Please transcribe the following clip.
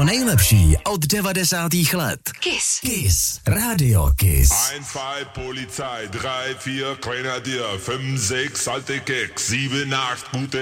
To nejlepší od 90. let. Kiss. Kiss. Radio Kiss. 1, 2, Polizei, 3, 4, Grenadier, 5, 6, alte Keks, 7, 8, gute